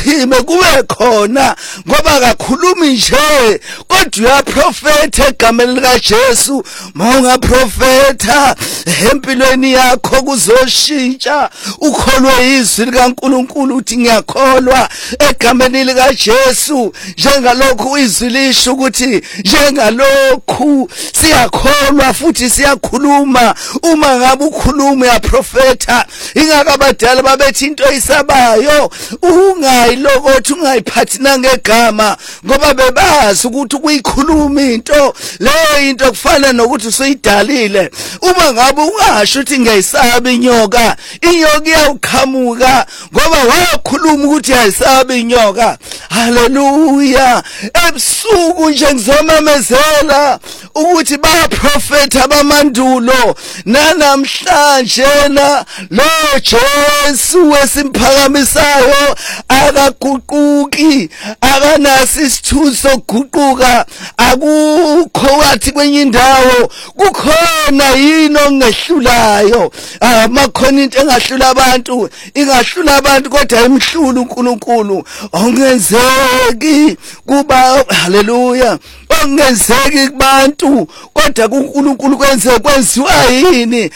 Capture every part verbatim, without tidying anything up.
uchime kube khona ngoba akakhulumi nje kodwa uyaprofetha egameni lika Jesu. Monga profeta empilweni yakho kuzoshintsha ukholwe izwi likaNkulunkulu uthi ngiyakholwa egameni lika Jesu. Njengalokhu izwi lisho ukuthi njengalokhu siyakholwa futhi siyakhuluma. Uma ngabe ukhuluma ya profeta ingakabadala babethi into isabayo ungayilokothi ungayiphathi nangegama ngoba bebazi ukuthi ukuyikhuluma into leyo into kufana nokuthi usuyidalile. Uma ngabe ungasho ukuthi ngiyayisaba inyoka, inyoka iyawukhamuka ngoba wakhuluma ukuthi ayisaba inyoka. Haleluya. Ebusuku nje ngizomamezela ukuthi ba profeta abamandulo nanamhlanje na lo Jesu wesimphakamisayo akaguquki, akanasi isithuso guquka. Akukho wathi kwenye indawo kukhona yini ongehlulayo. Amakhona into engahlula abantu, ingahlula abantu kodwa imhlulu uNkulunkulu. Ongenzeki kuba haleluya, ongenzeki kubantu kodwa kuNkulunkulu kwenze kwenziwa yini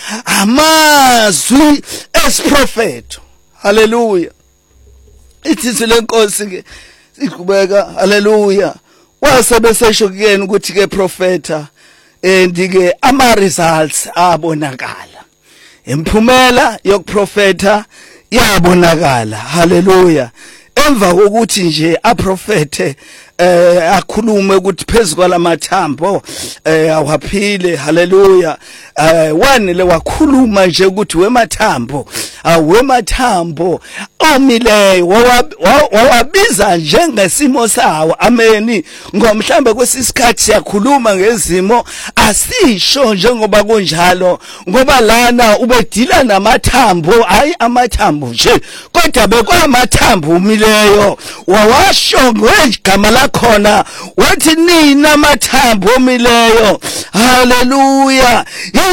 amazwi esiprofeto. Haleluya. Ithi lenkosi ke siqhubeka. Haleluya. Wasebesesho kuyena ukuthi ke profeta endike ama results abonakala, imphumela yokuprofeta yabonakala. Haleluya. Emva kokuthi nje aprofete eh akhulume ukuthi phezulu lamathambo eh awaphile. Haleluya. Eh wanele wakhuluma nje ukuthi wemathambo awemathambo omileyo wawabiza njengesimo sawo. Ameni. Ngomhlambe kwesisikhathi siyakhuluma ngezimo asisho njengoba kunjalo ngoba lana ubedila namathambo hayi amathambo nje kodwa bekwamathambo umileyo. Wawasho ngegama lakhona wathi nina amathambo omileyo. Haleluya.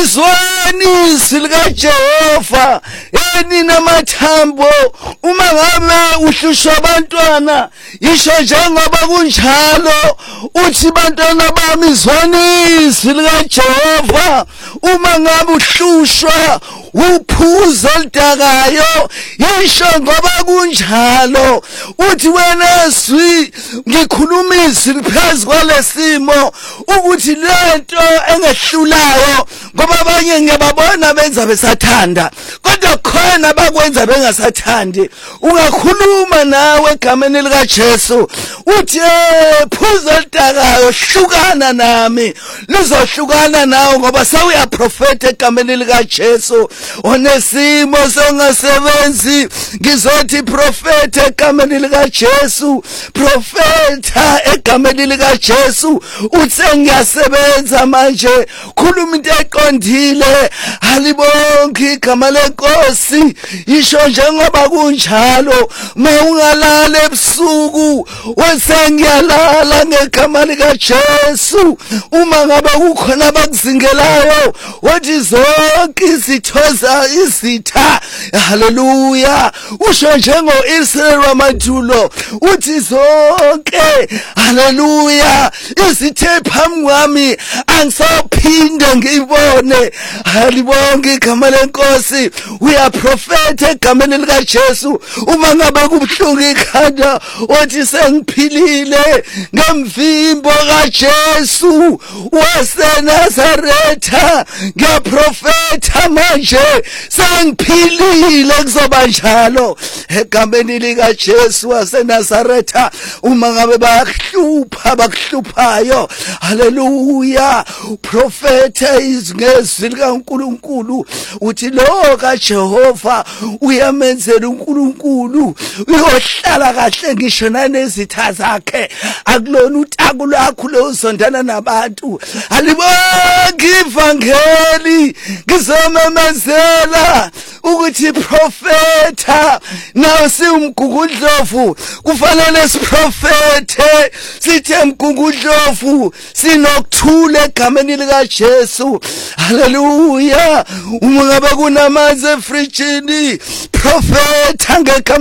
Izweni izwi lika Jehova nina amathambo uma ngabe uhlushwa abantwana isho njengoba kunjalo uthi bantwana bami izweni izwi lika Jehova. Uma ngabe uhlushwa uphuzo lidakayo yisho ngoba kunjalo uthi wena zwi ngikhuluma izwi liphezulu kwalesimo ukuthi lento engehlulayo ngoba abanye ngiyababona benza besathanda kodwa khona bakwenza bengasathandi. Ungakhuluma nawe egameni lika Jesu uthi phuzo lidakayo hlukana nami lizohlukana nawe ngoba sawuyaprofeta egameni lika Jesu. Onesimo songasebenzi ngizothi profeta egameni lika Jesu, profeta egameni lika Jesu. Uthi ngiyasebenza manje khuluma into eqondile. Halibonke igama lenkosi isho njengoba kunjalo. Mawungalala ebusuku wese ngiyalala ngegama lika Jesu. Uma ngabe kukhona abakuzingelayo wathi zonke izithoza izitha. Haleluya. Usho njengo Israel wamandulo uthi zonke haleluya izithe phambi kwami angisaphinde ngibone. Halibonke igama lenkosi. Uyaprofeta egameni lika Jesu. Uma ngabe kubuhlungu ikhanda wathi sengiphilile ngemvimbo kaJesu waseNazaretha. Ngiyaprofeta manje sengiphilile kuzoba njalo egameni lika Jesu waseNazaretha. Uma ngabe bayahlupha bakuhluphayo haleluya profeta izingezwi likaNkulunkulu uthi lo kaJehova uyamenzela uNkulunkulu uyohlala kahle ngisho nanezitha zakhe akulona utaku lwakho lozondana nabantu. Halibonke ivangeli ngizomemezela ukuthi profeta nawe siumgugudlovu kufanele siprofete sithe mgugudlovu sinokuthula egameni lika Jesu. Haleluya. Uma ngabe kunamanzi efrijini profeta ngegama